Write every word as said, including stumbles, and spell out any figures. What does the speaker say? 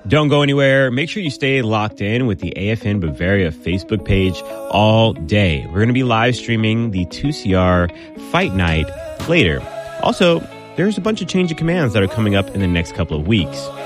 Don't go anywhere. Make sure you stay locked in with the A F N Bavaria Facebook page all day. We're going to be live streaming the two C R Fight Night later. Also, there's a bunch of change of commands that are coming up in the next couple of weeks.